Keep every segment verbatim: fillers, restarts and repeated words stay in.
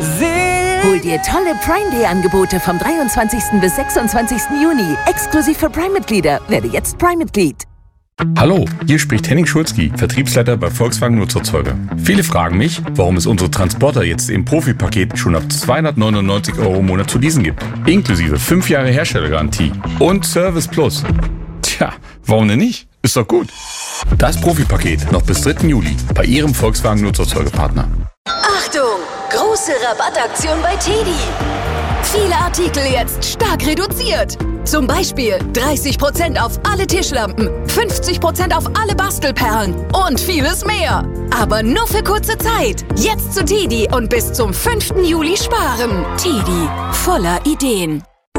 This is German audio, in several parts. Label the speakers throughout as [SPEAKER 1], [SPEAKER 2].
[SPEAKER 1] Hol dir tolle Prime Day Angebote vom dreiundzwanzigsten bis sechsundzwanzigsten Juni. Exklusiv für Prime-Mitglieder. Werde jetzt Prime-Mitglied.
[SPEAKER 2] Hallo, hier spricht Henning Schulzki, Vertriebsleiter bei Volkswagen Nutzerzeuger. Viele fragen mich, warum es unsere Transporter jetzt im Profi-Paket schon ab zweihundertneunundneunzig Euro im Monat zu leasen gibt. Inklusive fünf Jahre Herstellergarantie und Service Plus. Tja, warum denn nicht? Ist doch gut. Das Profi-Paket noch bis dritten Juli bei Ihrem Volkswagen Nutzerzeugerpartner.
[SPEAKER 3] Achtung! Große Rabattaktion bei Teddy. Viele Artikel jetzt stark reduziert. Zum Beispiel dreißig Prozent auf alle Tischlampen, fünfzig Prozent auf alle Bastelperlen und vieles mehr. Aber nur für kurze Zeit. Jetzt zu Teddy und bis zum fünften Juli sparen. Teddy, voller Ideen.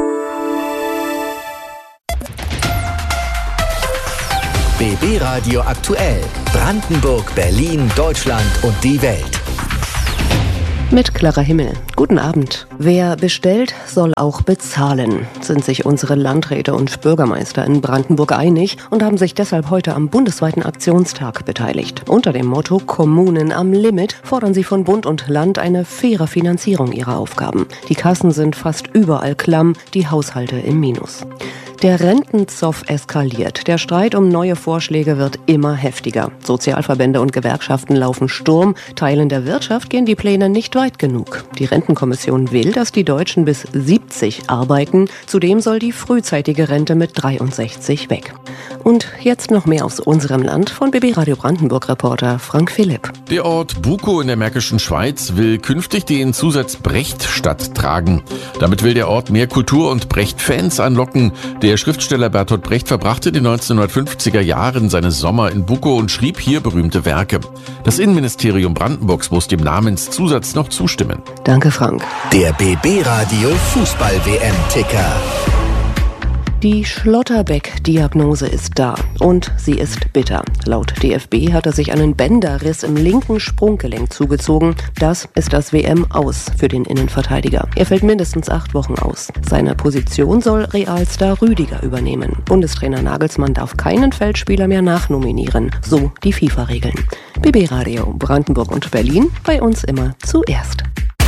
[SPEAKER 4] B B Radio aktuell. Brandenburg, Berlin, Deutschland und die Welt.
[SPEAKER 5] Mit klarer Himmel. Guten Abend. Wer bestellt, soll auch bezahlen, sind sich unsere Landräte und Bürgermeister in Brandenburg einig und haben sich deshalb heute am bundesweiten Aktionstag beteiligt. Unter dem Motto Kommunen am Limit fordern sie von Bund und Land eine faire Finanzierung ihrer Aufgaben. Die Kassen sind fast überall klamm, die Haushalte im Minus. Der Rentenzoff eskaliert. Der Streit um neue Vorschläge wird immer heftiger. Sozialverbände und Gewerkschaften laufen Sturm. Teilen der Wirtschaft gehen die Pläne nicht weit genug. Die Rentenkommission will, dass die Deutschen bis siebzig arbeiten. Zudem soll die frühzeitige Rente mit dreiundsechzig weg. Und jetzt noch mehr aus unserem Land von B B Radio Brandenburg-Reporter Frank Philipp.
[SPEAKER 6] Der Ort Bukow in der Märkischen Schweiz will künftig den Zusatz Brechtstadt tragen. Damit will der Ort mehr Kultur- und Brecht-Fans anlocken. Der Schriftsteller Bertolt Brecht verbrachte in den neunzehnhundertfünfziger Jahren seine Sommer in Bukow und schrieb hier berühmte Werke. Das Innenministerium Brandenburgs muss dem Namenszusatz noch zustimmen.
[SPEAKER 5] Danke, Frank.
[SPEAKER 4] Der B B Radio Fußball-W M-Ticker.
[SPEAKER 5] Die Schlotterbeck-Diagnose ist da und sie ist bitter. Laut D F B hat er sich einen Bänderriss im linken Sprunggelenk zugezogen. Das ist das W M-Aus für den Innenverteidiger. Er fällt mindestens acht Wochen aus. Seine Position soll Realstar Rüdiger übernehmen. Bundestrainer Nagelsmann darf keinen Feldspieler mehr nachnominieren. So die FIFA-Regeln. B B Radio Brandenburg und Berlin, bei uns immer zuerst.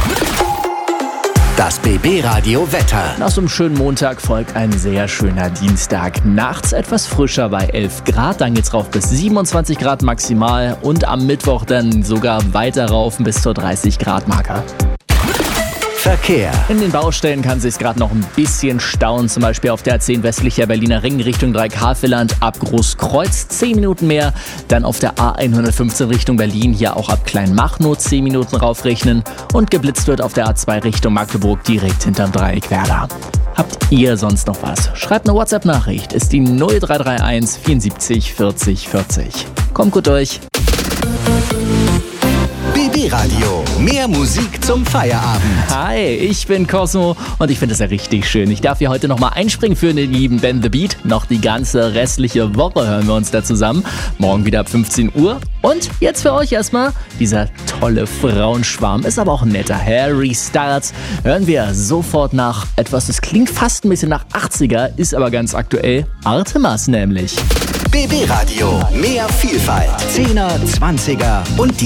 [SPEAKER 4] Das B B Radio Wetter.
[SPEAKER 7] Nach so einem schönen Montag folgt ein sehr schöner Dienstag. Nachts etwas frischer bei elf Grad, dann geht's rauf bis siebenundzwanzig Grad maximal und am Mittwoch dann sogar weiter rauf bis zur dreißig Grad Marke.
[SPEAKER 4] Verkehr.
[SPEAKER 7] In den Baustellen kann es sich gerade noch ein bisschen stauen, zum Beispiel auf der A zehn westlicher Berliner Ring Richtung Dreieck-Havelland ab Großkreuz zehn Minuten mehr, dann auf der A hundertfünfzehn Richtung Berlin hier auch ab Kleinmachnow zehn Minuten raufrechnen und geblitzt wird auf der A zwei Richtung Magdeburg direkt hinterm Dreieck Werder. Habt ihr sonst noch was? Schreibt eine WhatsApp-Nachricht, ist die null drei drei eins vierundsiebzig vierzig vierzig. Kommt gut durch.
[SPEAKER 4] B B Radio, mehr Musik zum Feierabend.
[SPEAKER 7] Hi, ich bin Cosmo und ich finde es ja richtig schön. Ich darf hier heute nochmal einspringen für den lieben Ben The Beat. Noch die ganze restliche Woche hören wir uns da zusammen. Morgen wieder ab fünfzehn Uhr. Und jetzt für euch erstmal dieser tolle Frauenschwarm. Ist aber auch ein netter Harry Styles. Hören wir sofort nach etwas, das klingt fast ein bisschen nach achtziger, ist aber ganz aktuell. Artemas nämlich.
[SPEAKER 4] B B Radio, mehr Vielfalt. Zehner, Zwanziger und die